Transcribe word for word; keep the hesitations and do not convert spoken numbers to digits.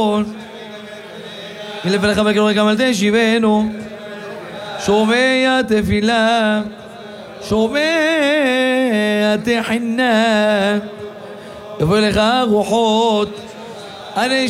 מלפניך בקרוב גם אל תשיבנו, שומע תפילה, שומע תחינה, יבוא לך רוחות,